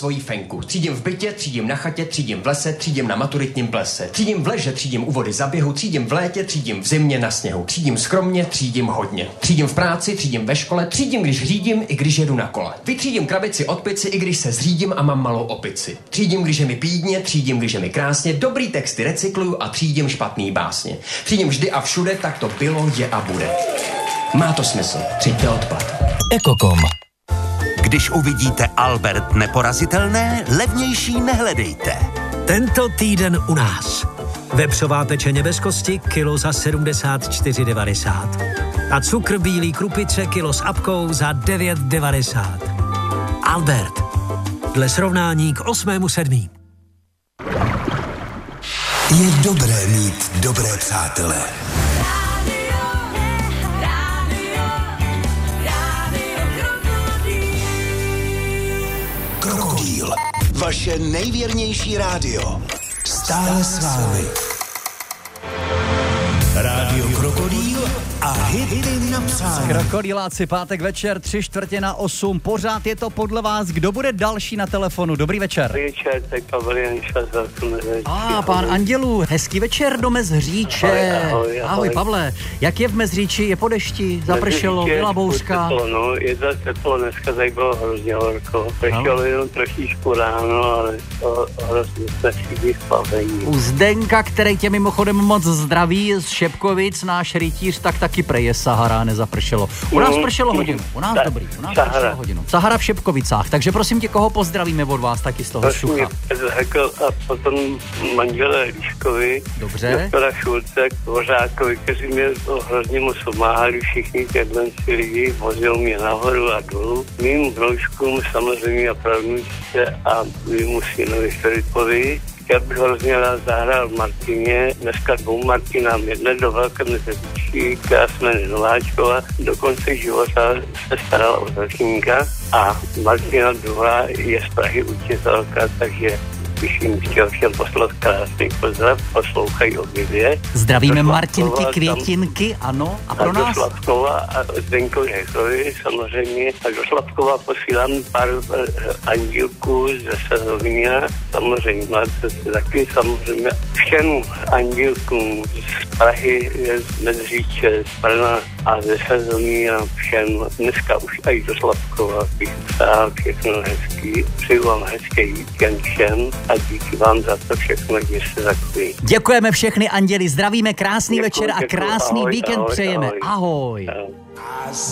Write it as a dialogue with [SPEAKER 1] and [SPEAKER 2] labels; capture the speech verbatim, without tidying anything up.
[SPEAKER 1] svoji fenku. Třídím v bytě, třídím na chatě, třídím v lese, třídím na maturitním plese. Třídím v leže, třídím u vody za běhu, třídím v létě, třídím v zimě na sněhu. Třídím skromně, třídím hodně. Třídím v práci, třídím ve škole, třídím, když řídím, i když jedu na kole. Vytřídím krabici od pici, i když se zřídím a mám malou opici. Třídím, když je mi pídně, třídím, když je mi krásně, dobrý texty recykluju a třídím špatný básně. Třídím vždy a všude, tak to bylo, je a bude. Má to smysl. Třiďte odpad.
[SPEAKER 2] Ekokom. Když uvidíte Albert neporazitelné, levnější nehledejte.
[SPEAKER 3] Tento týden u nás. Vepřová pečeně bez kosti, kilo za sedmdesát čtyři devadesát. A cukr bílý krupice, kilo s apkou za devět devadesát. Albert. Dle srovnání k osmému sedmý.
[SPEAKER 2] Je dobré mít dobré přátele. Krokodýl. Vaše nejvěrnější rádio. Stále s vámi. Rádio Krokodýl a hity na přání.
[SPEAKER 4] Krokodýláci, pátek večer, tři čtvrtě na osm. Pořád je to podle vás. Kdo bude další na telefonu? Dobrý večer.
[SPEAKER 5] Dobrý večer, tak Pavel Janša z Mezříče.
[SPEAKER 4] A pán Andělů, hezký večer do Mezříče.
[SPEAKER 5] Ahoj, ahoj, ahoj.
[SPEAKER 4] Ahoj, Pavle. Jak je v Mezříči? Je po dešti? Zapršelo? Byla bouřka?
[SPEAKER 5] Teplo, no, je to teplo, dneska tak bylo hrozně horko. Pršelo jenom trošičku ráno, ale to hrozně jsme všichni spavení.
[SPEAKER 4] U Zdenka, který tě mimochodem moc zdraví z Šepkovic, náš rytíř, tak taky preje Sahara, nezapršelo. U nás pršelo hodinu, u nás
[SPEAKER 5] tak,
[SPEAKER 4] dobrý, u nás
[SPEAKER 5] Sahara.
[SPEAKER 4] pršelo hodinu. Sahara v Šepkovicách, takže prosím tě, koho pozdravíme od vás taky z toho šucha?
[SPEAKER 5] Řekl a potom manželé Líškovi,
[SPEAKER 4] Dobře.
[SPEAKER 5] doktora Šulce, Dvořákovi, kteří mě hrozně moc pomáhali, všichni těhle lidi, vozil mě nahoru a dolů. Mým brouškům samozřejmě a pravnučce a mému synovi Filipovi. Já bych hrozně rád zahrál Martině, dneska dvou Martinám, jedné do Velké Meziříčí, která se jmenuje Nováčková, do konce života se starala o začínka a Martina druhá je z Prahy učitelka, takže bych jim chtěl všem poslat krásný pozdrav, poslouchají obě dvě.
[SPEAKER 4] Zdravíme Martinky, Květinky, ano, a pro
[SPEAKER 5] a
[SPEAKER 4] nás?
[SPEAKER 5] do Slavkova a Zdenkovi Hekovi samozřejmě. A do Slavkova posílám pár andílků ze Sezovnia, samozřejmě máte taky samozřejmě všem andílkům z Prahy, z Mezříče, z Brna a ze Sezovnia všem. Dneska už i do Slavkova bych přál všechno hezký. Přeju vám hezký víkend všem a díky vám za to všechno, že jste takový.
[SPEAKER 4] Děkujeme všechny anděli, zdravíme, krásný
[SPEAKER 5] Děkuji,
[SPEAKER 4] večer a
[SPEAKER 5] děkuji,
[SPEAKER 4] krásný
[SPEAKER 5] ahoj,
[SPEAKER 4] víkend
[SPEAKER 5] ahoj,
[SPEAKER 4] přejeme.
[SPEAKER 5] ahoj.
[SPEAKER 4] Ahoj.
[SPEAKER 5] ahoj.